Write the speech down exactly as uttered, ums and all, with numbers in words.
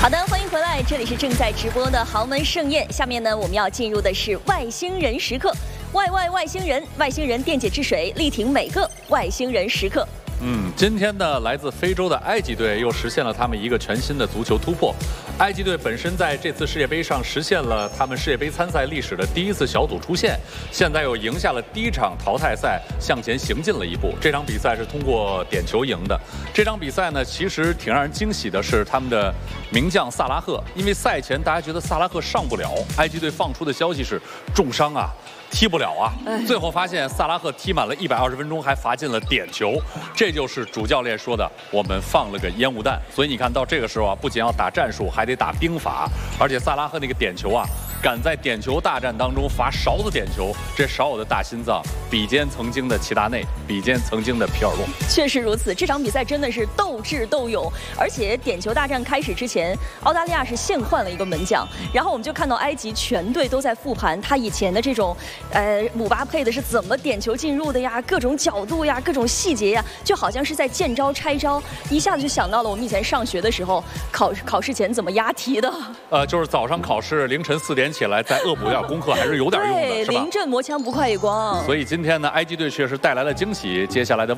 好的，欢迎回来，这里是正在直播的豪门盛宴。下面呢，我们要进入的是外星人时刻，外外外星人，外星人电解质水，力挺每个外星人时刻。 嗯，今天呢，来自非洲的埃及队又实现了他们一个全新的足球突破。埃及队本身在这次世界杯上实现了他们世界杯参赛历史的第一次小组出线，现在又赢下了第一场淘汰赛，向前行进了一步。这场比赛是通过点球赢的。这场比赛呢，其实挺让人惊喜的是他们的名将萨拉赫，因为赛前大家觉得萨拉赫上不了，埃及队放出的消息是重伤啊。踢不了啊！最后发现萨拉赫踢满了一百二十分钟，还罚进了点球，这就是主教练说的，我们放了个烟雾弹。所以你看到这个时候啊，不仅要打战术，还得打兵法，而且萨拉赫那个点球啊，敢在点球大战当中罚勺子点球，这少有的大心脏，比肩曾经的齐达内，比肩曾经的皮尔洛。 确实如此，这场比赛真的是斗智斗勇，而且点球大战开始之前，澳大利亚是现换了一个门将，然后我们就看到埃及全队都在复盘他以前的这种。呃，姆巴佩的是怎么点球进入的呀？各种角度呀，各种细节呀，就好像是在见招拆招，一下子就想到了我们以前上学的时候，考考试前怎么押题的。 呃，就是早上考试，凌晨四点起来再恶补点功课，还是有点用的， 对， 是吧？ 临阵磨枪不快一光。 所以今天呢，埃及队确实带来了惊喜。接下来的